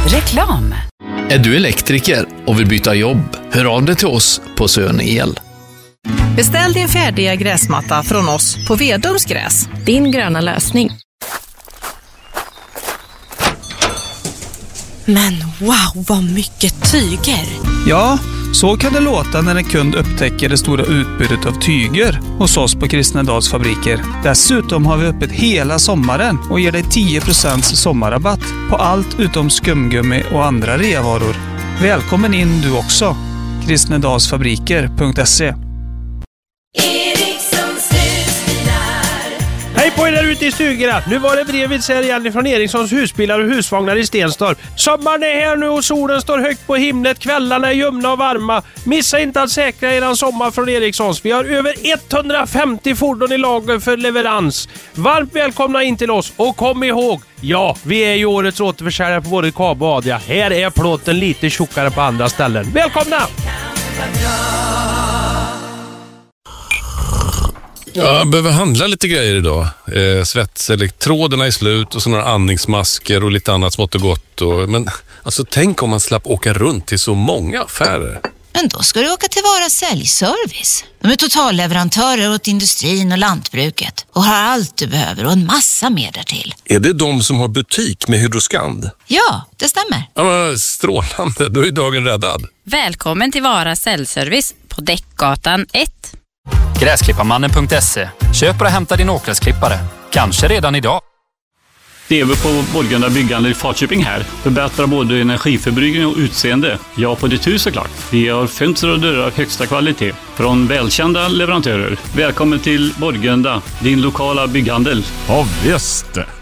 Reklam. Är du elektriker och vill byta jobb? Hör av dig till oss på Sön El. Beställ din färdiga gräsmatta från oss på Vedums gräs. Din gröna lösning. Men wow, vad mycket tyger! Ja, så kan det låta när en kund upptäcker det stora utbudet av tyger hos oss på Kristnedals fabriker. Dessutom har vi öppet hela sommaren och ger dig 10% sommarrabatt på allt utom skumgummi och andra reavaror. Välkommen in du också. Kristnedalsfabriker.se. Hej på er där ute i stugorna. Nu var det brevet här igen från Erikssons husbilar och husvagnar i Stenstorp. Sommaren är här nu och solen står högt på himlet. Kvällarna är ljumna och varma. Missa inte att säkra eran sommar från Erikssons. Vi har över 150 fordon i lager för leverans. Varmt välkomna in till oss och kom ihåg, ja, vi är ju årets återförsäljare på både Kab och Adria. Här är plåten lite tjockare på andra ställen. Välkomna! Ja, jag behöver handla lite grejer idag. Svetselektroderna är slut och så några andningsmasker och lite annat smått och gott. Men alltså, tänk om man slapp åka runt till så många affärer. Men då ska du åka till Vara Säljservice. De är totalleverantörer åt industrin och lantbruket och har allt du behöver och en massa mer därtill. Är det de som har butik med Hydroskand? Ja, det stämmer. Ja, men strålande. Då är dagen räddad. Välkommen till Vara Säljservice på Däckgatan 1. Gräsklipparmannen.se. Köp och hämta din åkgräsklippare. Kanske redan idag. Det är vi på Borgunda byggande i Falköping här. Förbättrar både energiförbrukning och utseende. Ja, på ditt hus såklart. Vi har fönster och dörrar av högsta kvalitet. Från välkända leverantörer. Välkommen till Borgunda, din lokala bygghandel. Ja, visst.